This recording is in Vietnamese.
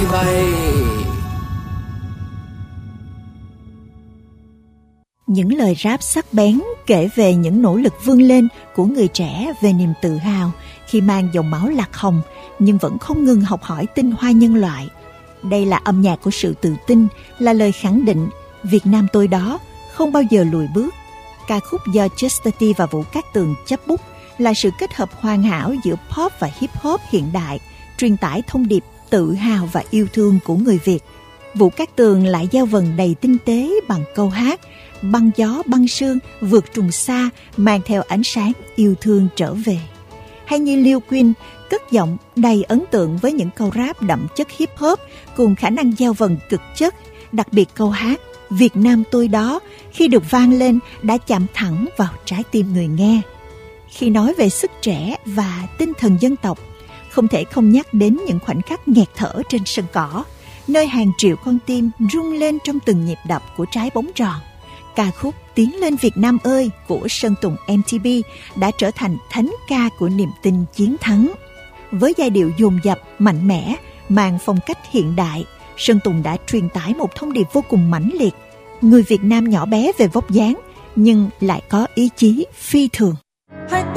vậy. Những lời rap sắc bén kể về những nỗ lực vươn lên của người trẻ, về niềm tự hào khi mang dòng máu lạc hồng nhưng vẫn không ngừng học hỏi tinh hoa nhân loại. Đây là âm nhạc của sự tự tin, là lời khẳng định Việt Nam tôi đó, không bao giờ lùi bước. Ca khúc do Chester T và Vũ Cát Tường chấp bút là sự kết hợp hoàn hảo giữa pop và hip hop hiện đại, truyền tải thông điệp tự hào và yêu thương của người Việt. Vũ Cát Tường lại giao vần đầy tinh tế bằng câu hát băng gió băng sương vượt trùng xa, mang theo ánh sáng yêu thương trở về. Hay như Lil Queen cất giọng đầy ấn tượng với những câu rap đậm chất hip hop cùng khả năng giao vần cực chất. Đặc biệt câu hát Việt Nam tôi đó khi được vang lên đã chạm thẳng vào trái tim người nghe. Khi nói về sức trẻ và tinh thần dân tộc, không thể không nhắc đến những khoảnh khắc nghẹt thở trên sân cỏ, nơi hàng triệu con tim rung lên trong từng nhịp đập của trái bóng tròn. Ca khúc Tiến lên Việt Nam ơi của Sơn Tùng MTP đã trở thành thánh ca của niềm tin chiến thắng. Với giai điệu dồn dập, mạnh mẽ, mang phong cách hiện đại, Sơn Tùng đã truyền tải một thông điệp vô cùng mãnh liệt. Người Việt Nam nhỏ bé về vóc dáng nhưng lại có ý chí phi thường. Hãy